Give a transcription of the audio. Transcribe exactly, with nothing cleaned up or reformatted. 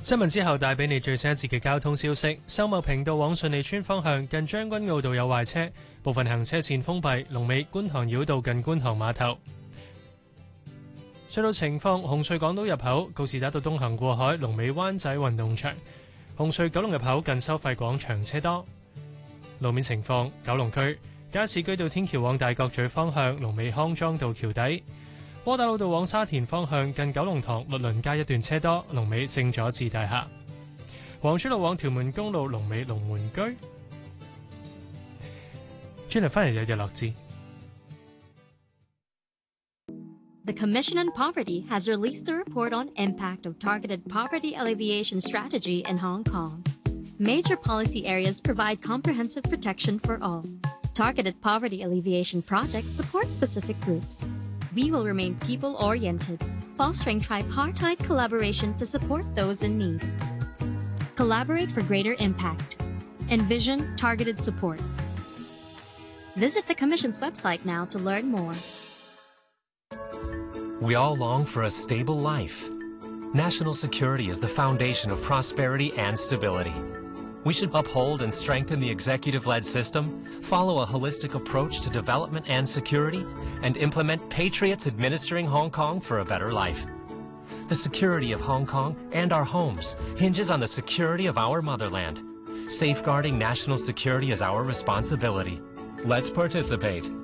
新聞之後帶俾你最新一節嘅交通消息。秀茂坪道往順利村方向近將軍澳道有壞車，部分行車線封閉，龍尾觀塘繞道近觀塘碼頭。隧道情況：紅隧港島入口告士打道東行過海，龍尾灣仔運動場；紅隧九龍入口近收費廣場車多。路面情況：九龍區加士居道天橋往大角咀方向，龍尾康莊道橋底。窩打老道往沙田方向近九龍塘律倫街一段車多，龍尾聖佐治大廈。黃珠路往屯門公路龍尾龍門居。轉嚟翻嚟有日落字。 The Commission on Poverty has released a report on impact of targeted poverty alleviation strategy in Hong Kong. Major policy areas provide comprehensive protection for all. Targeted poverty alleviation projects support specific groups. We will remain people-oriented, fostering tripartite collaboration to support those in need. Collaborate for greater impact. Envision targeted support. Visit the Commission's website now to learn more. We all long for a stable life. National security is the foundation of prosperity and stability. We should uphold and strengthen the executive-led system, follow a holistic approach to development and security, and implement patriots administering Hong Kong for a better life. The security of Hong Kong and our homes hinges on the security of our motherland. Safeguarding national security is our responsibility. Let's participate.